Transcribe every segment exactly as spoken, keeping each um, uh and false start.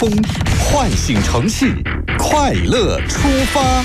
风，唤醒城市，快乐出发。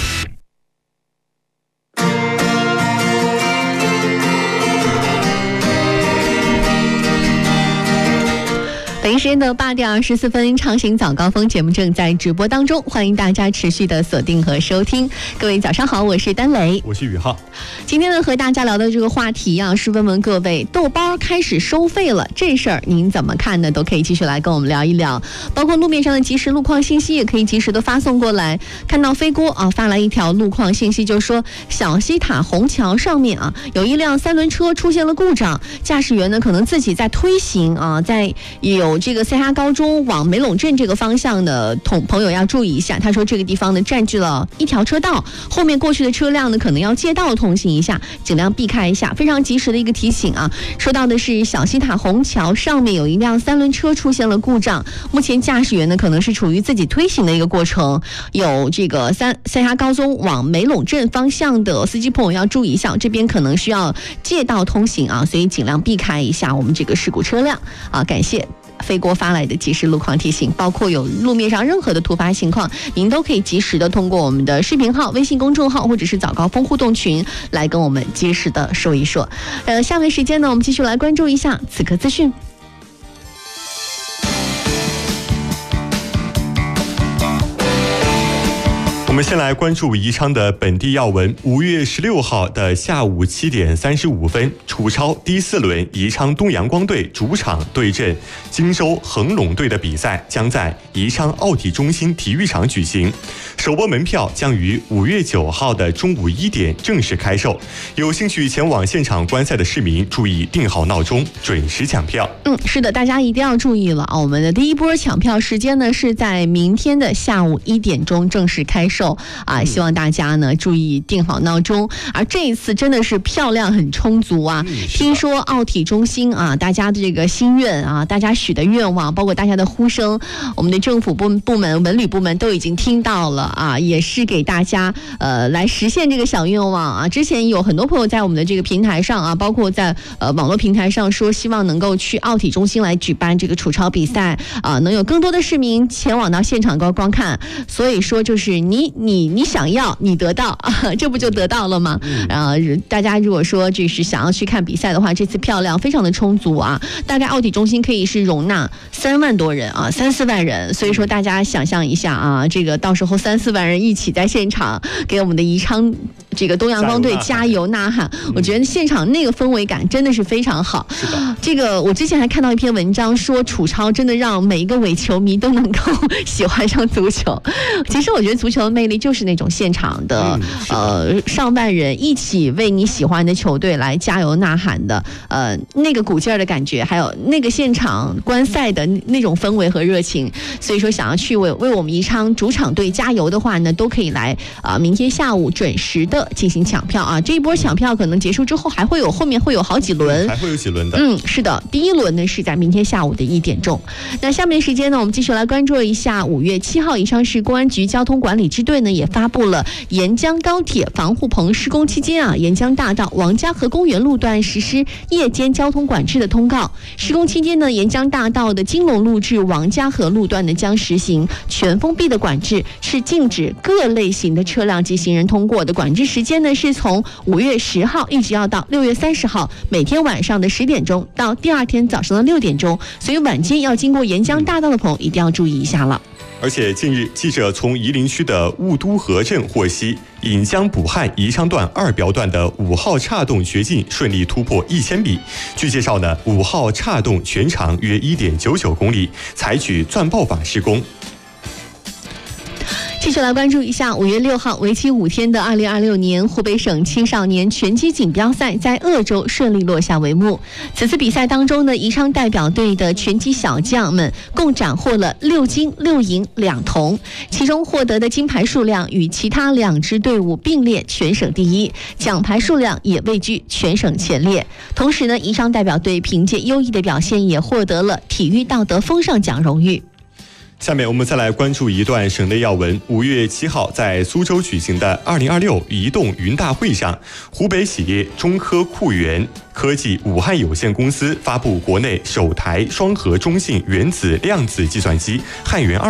北京时间的八点二十四分，畅行早高峰节目正在直播当中，欢迎大家持续的锁定和收听。各位早上好，我是丹雷， 我是宇浩。 今天呢，和大家聊的这个话题啊，是问问各位，豆包开始收费了，这事儿您怎么看呢？都可以继续来跟我们聊一聊。包括路面上的即时路况信息，也可以及时的发送过来。看到飞锅啊发来一条路况信息，就说小西塔虹桥上面啊，有一辆三轮车出现了故障，驾驶员呢可能自己在推行啊，在有这个塞哈高中往梅陇镇这个方向的同朋友要注意一下。他说这个地方呢占据了一条车道，后面过去的车辆呢可能要借道通行一下，尽量避开一下。非常及时的一个提醒啊！说到的是小西塔虹桥上面有一辆三轮车出现了故障，目前驾驶员呢可能是处于自己推行的一个过程，有这个三塞哈高中往梅陇镇方向的司机朋友要注意一下，这边可能需要借道通行啊，所以尽量避开一下我们这个事故车辆啊！感谢飞锅发来的即时路况提醒，包括有路面上任何的突发情况，您都可以及时的通过我们的视频号、微信公众号或者是早高峰互动群来跟我们及时的说一说。呃，下面时间呢，我们继续来关注一下此刻资讯。 我们先来关注宜昌的本地要闻。五月十六号的下午七点三十五分，楚超第四轮宜昌东阳光队主场对阵荆州恒隆队的比赛将在宜昌奥体中心体育场举行。首播门票将于五月九号的中午一点正式开售。有兴趣前往现场观赛的市民注意定好闹钟，准时抢票。 嗯，是的，大家一定要注意了啊！我们的第一波抢票时间呢是在明天的下午一点钟正式开售。啊，希望大家呢注意定好闹钟。而这一次真的是票量很充足啊！嗯、听说奥体中心啊，大家的这个心愿啊，大家许的愿望，包括大家的呼声，我们的政府部部门、文旅部门都已经听到了啊，也是给大家呃来实现这个小愿望啊。之前有很多朋友在我们的这个平台上啊，包括在呃网络平台上说，希望能够去奥体中心来举办这个楚超比赛啊，能有更多的市民前往到现场观观看。所以说，就是你。你你想要，你得到啊，这不就得到了吗？啊、呃，大家如果说这是想要去看比赛的话，这次票量非常的充足啊，大概奥体中心可以是容纳三万多人啊，三四万人。所以说大家想象一下啊，这个到时候三四万人一起在现场给我们的宜昌这个东阳光队加油呐喊，我觉得现场那个氛围感真的是非常好。 是的，这个我之前还看到一篇文章说，楚超真的让每一个伪球迷都能够喜欢上足球。其实我觉得足球的魅力就是那种现场的、嗯、呃上万人一起为你喜欢的球队来加油呐喊的呃那个鼓劲儿的感觉，还有那个现场观赛的那种氛围和热情。所以说想要去为为我们宜昌主场队加油的话呢，都可以来啊、呃、明天下午准时的进行抢票啊。这一波抢票可能结束之后还会有后面会有好几轮， 还会有几轮的。 嗯，是的，第一轮呢是在明天下午的一点钟。那下面时间呢，我们继续来关注一下五月七号宜昌市公安局交通管理支队呢也发布了沿江高铁防护棚施工期间啊，沿江大道王家河公园路段实施夜间交通管制的通告。施工期间呢，沿江大道的金龙路至王家河路段呢将实行全封闭的管制，是禁止各类型的车辆及行人通过的。管制时间呢是从五月十号一直要到六月三十号，每天晚上的十点钟到第二天早上的六点钟，所以晚间要经过沿江大道的朋友一定要注意一下了。 而且近日，记者从夷陵区的雾都河镇获悉，引江补汉宜昌段二标段的五号岔洞掘进顺利突破一千米。据介绍呢，五号岔洞全长约一点九九公里，采取钻爆法施工。 继续来关注一下，五月六号为期五天的二零二六年湖北省青少年拳击锦标赛在鄂州顺利落下帷幕。此次比赛当中呢，宜昌代表队的拳击小将们共斩获了六金六银两铜，其中获得的金牌数量与其他两支队伍并列全省第一，奖牌数量也位居全省前列。同时呢，宜昌代表队凭借优异的表现，也获得了体育道德风尚奖荣誉。 下面我们再来关注一段省内要闻。五月七号，在苏州举行的二零二六移动云大会上，湖北企业中科酷源科技武汉有限公司发布国内首台双核中性原子量子计算机汉源二。